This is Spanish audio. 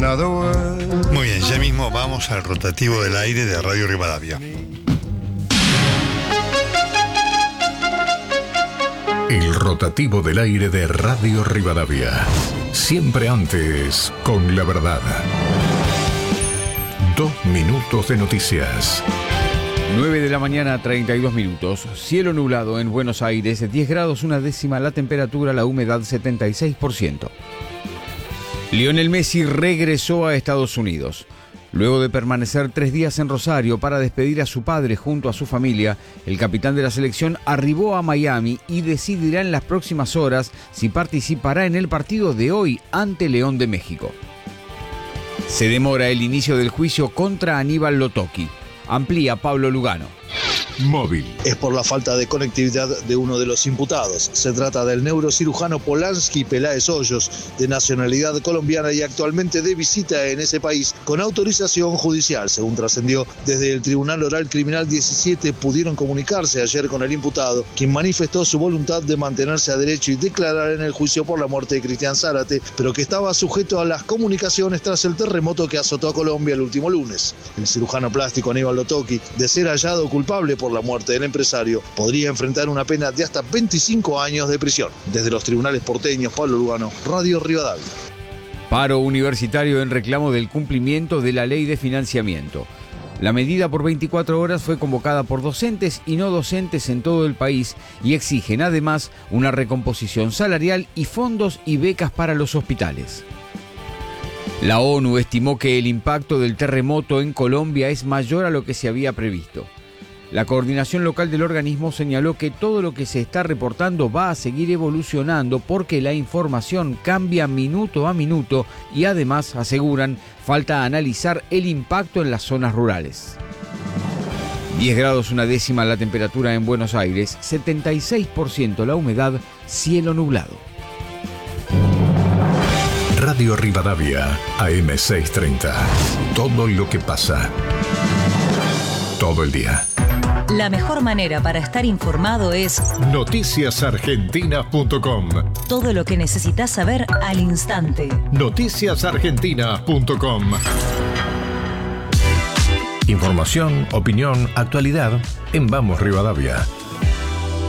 another word. Muy bien, ya mismo vamos al rotativo del aire de Radio Rivadavia. El rotativo del aire de Radio Rivadavia. Siempre antes, con la verdad. 2 minutos de noticias. 9 de la mañana, 32 minutos. Cielo nublado en Buenos Aires, 10 grados una décima la temperatura, la humedad 76%. Lionel Messi regresó a Estados Unidos. Luego de permanecer 3 días en Rosario para despedir a su padre junto a su familia, el capitán de la selección arribó a Miami y decidirá en las próximas horas si participará en el partido de hoy ante León de México. Se demora el inicio del juicio contra Aníbal Lotoki. Amplía Pablo Lugano. Móvil. Es por la falta de conectividad de uno de los imputados. Se trata del neurocirujano Polanski Peláez Hoyos, de nacionalidad colombiana y actualmente de visita en ese país con autorización judicial. Según trascendió, desde el Tribunal Oral Criminal 17 pudieron comunicarse ayer con el imputado, quien manifestó su voluntad de mantenerse a derecho y declarar en el juicio por la muerte de Cristian Zárate, pero que estaba sujeto a las comunicaciones tras el terremoto que azotó a Colombia el último lunes. El cirujano plástico Aníbal Lotoki, de ser hallado culpable por la muerte del empresario, podría enfrentar una pena de hasta 25 años de prisión. Desde los tribunales porteños, Pablo Lugano, Radio Rivadavia. Paro universitario en reclamo del cumplimiento de la ley de financiamiento. La medida por 24 horas fue convocada por docentes y no docentes en todo el país y exigen además una recomposición salarial y fondos y becas para los hospitales. La ONU estimó que el impacto del terremoto en Colombia es mayor a lo que se había previsto. La coordinación local del organismo señaló que todo lo que se está reportando va a seguir evolucionando porque la información cambia minuto a minuto y además, aseguran, falta analizar el impacto en las zonas rurales. 10 grados una décima la temperatura en Buenos Aires, 76% la humedad, cielo nublado. Radio Rivadavia, AM630. Todo lo que pasa. Todo el día. La mejor manera para estar informado es noticiasargentinas.com. todo lo que necesitas saber al instante. Noticiasargentinas.com. Información, opinión, actualidad en Vamos Rivadavia.